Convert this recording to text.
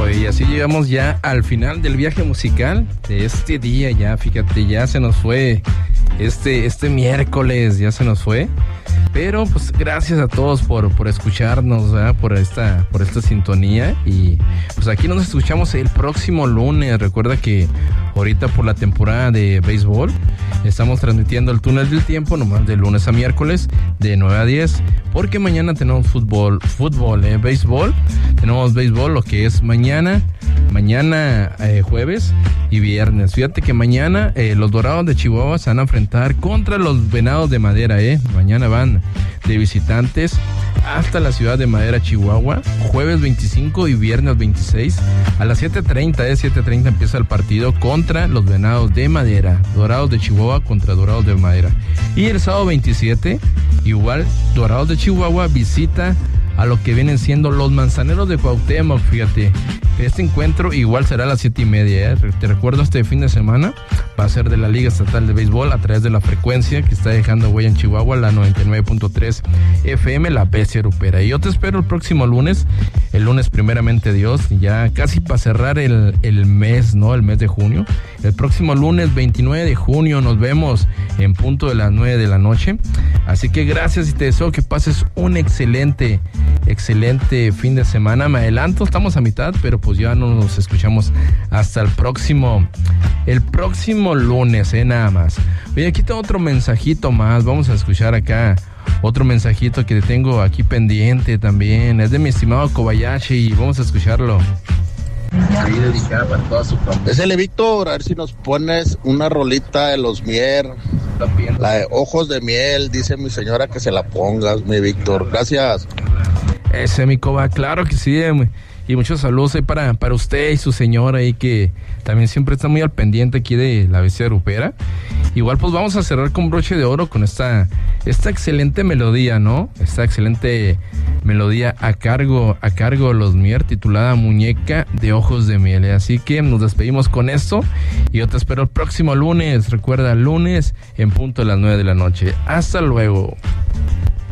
Oye, y así llegamos ya al final del viaje musical de este día. Ya, fíjate, ya se nos fue este miércoles, ya se nos fue. Pero pues gracias a todos por escucharnos, ¿verdad? por esta sintonía. Y pues aquí nos escuchamos el próximo lunes. Recuerda que ahorita por la temporada de béisbol estamos transmitiendo el túnel del tiempo nomás de lunes a miércoles de 9 a 10, porque mañana tenemos béisbol. Tenemos béisbol, lo que es mañana jueves y viernes. Fíjate que mañana los Dorados de Chihuahua se van a enfrentar contra los Venados de Madera. Mañana van de visitantes hasta la ciudad de Madera, Chihuahua, jueves 25 y viernes 26 a las 7:30. 7:30 empieza el partido contra los Venados de Madera. Dorados de Chihuahua contra Dorados de Madera. Y el sábado 27, igual, Dorados de Chihuahua visita a lo que vienen siendo los Manzaneros de Cuauhtémoc. Fíjate, este encuentro igual será a las 7:30. Te recuerdo, este fin de semana va a ser de la Liga Estatal de Béisbol a través de la frecuencia que está dejando huella en Chihuahua, la 99.3 FM, la Bestia Grupera. Y yo te espero el próximo lunes, el lunes primeramente Dios, ya casi para cerrar el mes, ¿no? El mes de junio. El próximo lunes 29 de junio nos vemos en punto de las 9 de la noche. Así que gracias y te deseo que pases un excelente fin de semana. Me adelanto, estamos a mitad, pero pues ya no nos escuchamos hasta el próximo lunes, nada más. Oye, aquí tengo otro mensajito más. Vamos a escuchar acá otro mensajito que tengo aquí pendiente también. Es de mi estimado Kobayashi y vamos a escucharlo. Ahí dedicada para toda su familia. Désele, Víctor, a ver si nos pones una rolita de los Mier, la de Ojos de Miel. Dice mi señora que se la pongas, mi Víctor. Gracias. Ese, mi Koba, claro que sí. Y muchos saludos ahí para usted y su señora ahí, que también siempre está muy al pendiente aquí de la Bestia Grupera. Igual pues vamos a cerrar con broche de oro con esta excelente melodía, ¿no? Esta excelente melodía a cargo de los Mier, titulada Muñeca de Ojos de Miel. Así que nos despedimos con esto y yo te espero el próximo lunes. Recuerda, lunes en punto de las 9 de la noche. Hasta luego.